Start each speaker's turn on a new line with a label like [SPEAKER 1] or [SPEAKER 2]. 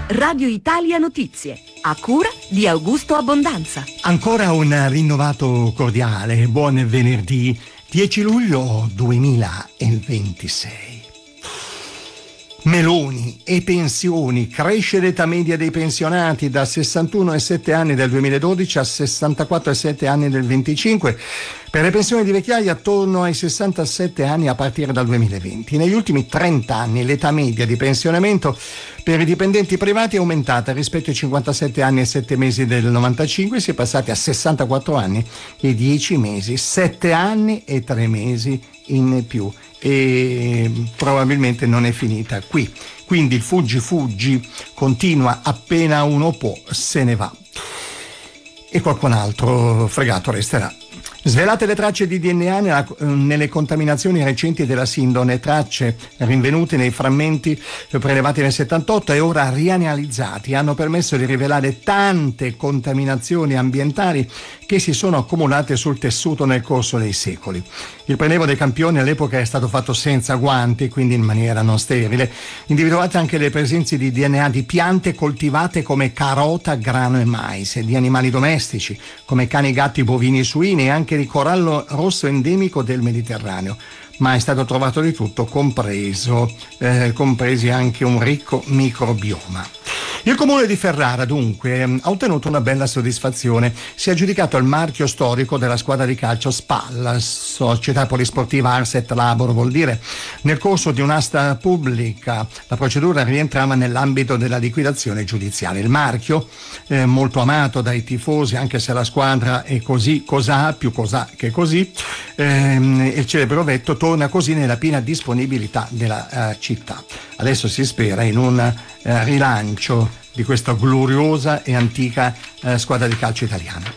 [SPEAKER 1] Radio Italia Notizie, a cura di Augusto Abbondanza.
[SPEAKER 2] Ancora un rinnovato cordiale buon venerdì 10 luglio 2026. Meloni e pensioni. Cresce l'età media dei pensionati da 61,7 anni del 2012 a 64,7 anni del 25. Per le pensioni di vecchiaia attorno ai 67 anni a partire dal 2020. Negli ultimi 30 anni l'età media di pensionamento per i dipendenti privati è aumentata rispetto ai 57 anni e 7 mesi del 95, si è passati a 64 anni e 10 mesi, 7 anni e 3 mesi in più. E probabilmente non è finita qui. Quindi il fuggi continua, appena uno può se ne va e qualcun altro fregato resterà. Svelate le tracce di DNA nelle contaminazioni recenti della Sindone, tracce rinvenute nei frammenti prelevati nel 78 e ora rianalizzati hanno permesso di rivelare tante contaminazioni ambientali che si sono accumulate sul tessuto nel corso dei secoli. Il prelievo dei campioni all'epoca è stato fatto senza guanti, quindi in maniera non sterile. Individuate anche le presenze di DNA di piante coltivate come carota, grano e mais, di animali domestici come cani, gatti, bovini e suini e anche di corallo rosso endemico del Mediterraneo. Ma è stato trovato di tutto, compresi anche un ricco microbioma. Il comune di Ferrara dunque ha ottenuto una bella soddisfazione, si è aggiudicato il marchio storico della squadra di calcio SPAL, Società Polisportiva Arset Labor, vuol dire. Nel corso di un'asta pubblica la procedura rientrava nell'ambito della liquidazione giudiziale. Il marchio, molto amato dai tifosi, anche se la squadra è così, più cosà che così, il celebre ovetto torna così nella piena disponibilità della città. Adesso si spera in un rilancio di questa gloriosa e antica squadra di calcio italiana.